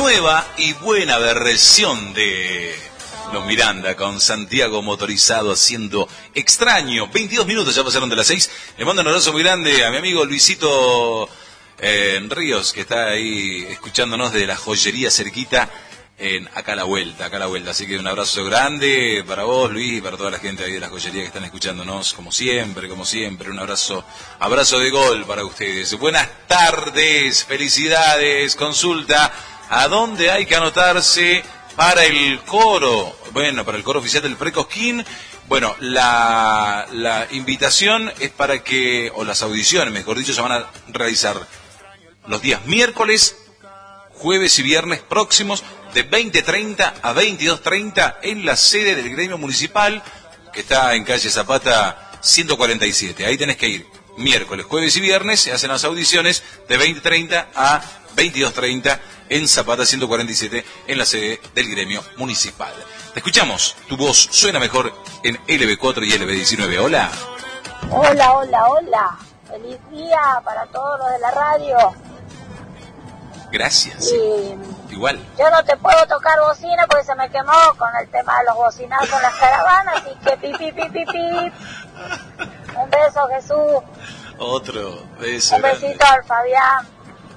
nueva y buena versión de Los Miranda con Santiago Motorizado haciendo Extraño. 22 minutos ya pasaron de las 6. Le mando un abrazo muy grande a mi amigo Luisito Ríos, que está ahí escuchándonos de la joyería cerquita en acá a la vuelta. Así que un abrazo grande para vos, Luis, y para toda la gente ahí de la joyería que están escuchándonos, como siempre, un abrazo de gol para ustedes. Buenas tardes, felicidades, consulta, ¿a dónde hay que anotarse para el coro? Bueno, para el coro oficial del Precosquín. Bueno, la invitación es para que, o las audiciones, mejor dicho, se van a realizar los días miércoles, jueves y viernes próximos, de 20:30 a 22:30 en la sede del gremio municipal, que está en calle Zapata 147. Ahí tenés que ir. Miércoles, jueves y viernes se hacen las audiciones de 20:30 a 22:30 en Zapata 147 en la sede del gremio municipal. Te escuchamos. Tu voz suena mejor en LB4 y LB19. Hola. Hola. Feliz día para todos los de la radio. Gracias. Igual. Yo no te puedo tocar bocina porque se me quemó con el tema de los bocinazos en las caravanas, así que pip. Un beso, Jesús. Otro beso. Un besito al Fabián.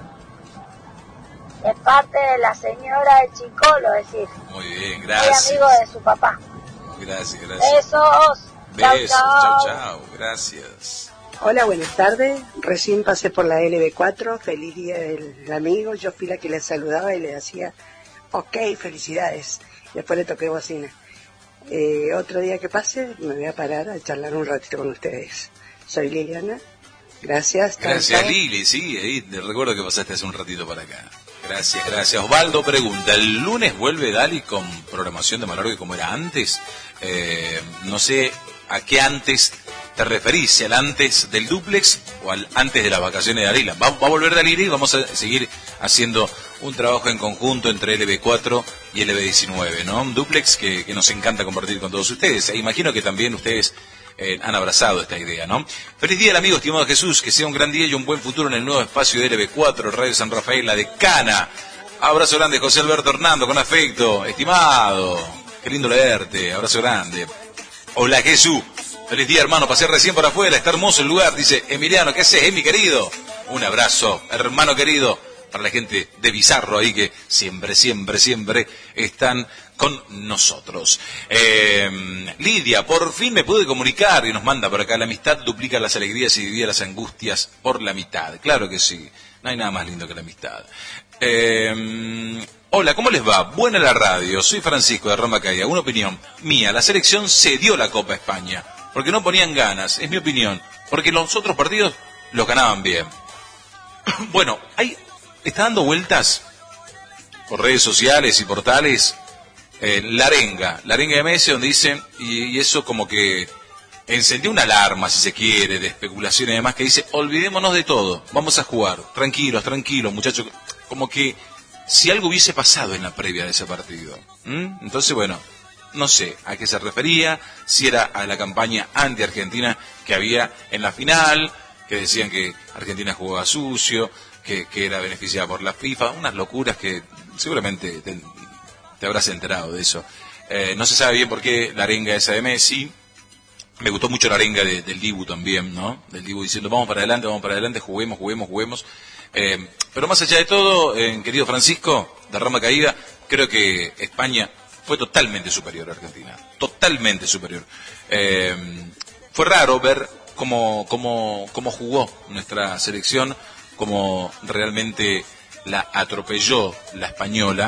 De parte de la señora de Chicolo, decir. Muy bien, gracias. Soy amigo de su papá. Gracias. Besos. Chau. Gracias. Hola, buenas tardes. Recién pasé por la LB4. Feliz día del amigo. Yo fui la que le saludaba y le decía, ok, felicidades. Después le toqué bocina. Otro día que pase, me voy a parar a charlar un ratito con ustedes. Soy Liliana. Gracias. Gracias, Lili. Sí, ahí te recuerdo que pasaste hace un ratito para acá. Gracias. Osvaldo pregunta, ¿el lunes vuelve Dali con programación de Malorgue como era antes? No sé a qué antes te referís, si al antes del dúplex o al antes de las vacaciones de Dalila. Va a volver Dalila y vamos a seguir haciendo un trabajo en conjunto entre LB4 y LB19, ¿no? Un dúplex que nos encanta compartir con todos ustedes. Imagino que también ustedes han abrazado esta idea, ¿no? Feliz día, amigo, estimado Jesús, que sea un gran día y un buen futuro en el nuevo espacio de LB4, Radio San Rafael, la decana. Abrazo grande, José Alberto Hernando, con afecto. Estimado, qué lindo leerte, abrazo grande. Hola, Jesús. Feliz día, hermano, pasé recién por afuera, está hermoso el lugar, dice Emiliano, ¿qué haces, mi querido? Un abrazo, hermano querido, para la gente de Bizarro ahí que siempre están con nosotros. Lidia, por fin me pude comunicar y nos manda por acá, la amistad duplica las alegrías y divide las angustias por la mitad. Claro que sí, no hay nada más lindo que la amistad. Hola, ¿cómo les va? Buena la radio, soy Francisco de Roma Caída. Una opinión mía, la selección cedió la Copa España porque no ponían ganas, es mi opinión, porque los otros partidos los ganaban bien. Bueno, está dando vueltas por redes sociales y portales la arenga de Messi, donde dicen, y eso como que encendió una alarma, si se quiere, de especulación y demás, que dice, olvidémonos de todo, vamos a jugar, tranquilos, muchachos, como que si algo hubiese pasado en la previa de ese partido. Entonces, bueno, no sé a qué se refería, si era a la campaña anti-Argentina que había en la final, que decían que Argentina jugaba sucio, que era beneficiada por la FIFA, unas locuras que seguramente te habrás enterado de eso. No se sabe bien por qué la arenga esa de Messi. Me gustó mucho la arenga del Dibu también, ¿no? Del Dibu diciendo, vamos para adelante, juguemos. Pero más allá de todo, querido Francisco, de Rama Caída, creo que España fue totalmente superior a Argentina. Totalmente superior. Fue raro ver cómo jugó nuestra selección, cómo realmente la atropelló la española.